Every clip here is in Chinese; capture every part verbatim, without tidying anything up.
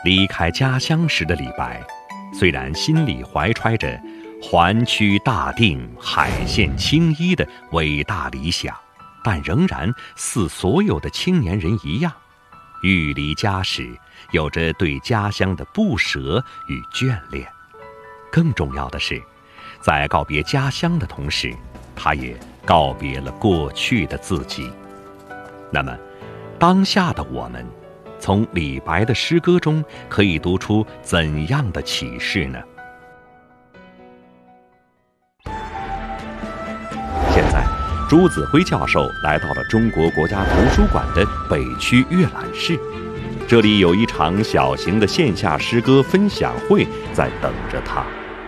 离开家乡时的李白，虽然心里怀揣着还曲大定，海线青衣的伟大理想，但仍然似所有的青年人一样，欲离家时有着对家乡的不舍与眷恋。更重要的是，在告别家乡的同时，他也告别了过去的自己。那么当下的我们，从李白的诗歌中可以读出怎样的启示呢？现在朱子辉教授来到了中国国家图书馆的北区阅览室，这里有一场小型的线下诗歌分享会在等着他。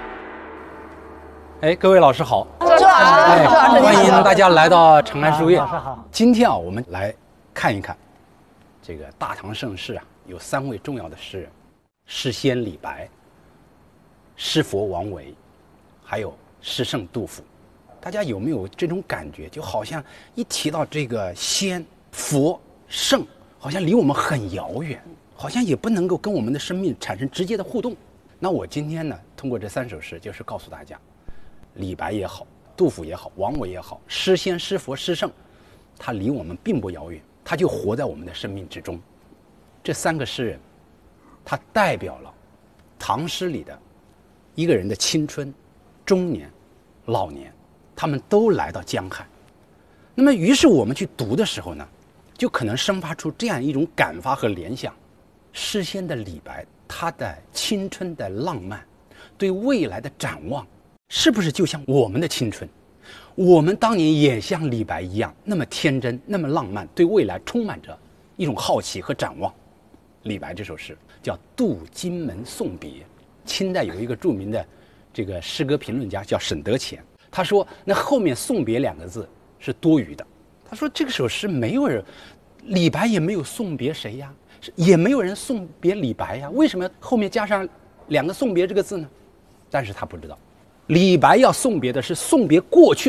哎，各位老师好！ 朱老师， 哎， 朱老师欢迎大家来到长安书院。 老师好。 今天啊，我们来看一看这个大唐盛世啊，有三位重要的诗人：诗仙李白、诗佛王维，还有诗圣杜甫。大家有没有这种感觉？就好像一提到这个仙、佛、圣，好像离我们很遥远，好像也不能够跟我们的生命产生直接的互动。那我今天呢，通过这三首诗，就是告诉大家，李白也好，杜甫也好，王维也好，诗仙、诗佛、诗圣，他离我们并不遥远，他就活在我们的生命之中。这三个诗人，他代表了唐诗里的一个人的青春、中年、老年，他们都来到江汉。那么，于是我们去读的时候呢，就可能生发出这样一种感发和联想：诗仙的李白，他的青春的浪漫，对未来的展望，是不是就像我们的青春？我们当年也像李白一样，那么天真，那么浪漫，对未来充满着一种好奇和展望。李白这首诗叫《渡荆门送别》，清代有一个著名的这个诗歌评论家叫沈德潜，他说那后面送别两个字是多余的。他说这个首诗没有人，李白也没有送别谁呀，也没有人送别李白呀，为什么后面加上两个送别这个字呢？但是他不知道，李白要送别的是送别过去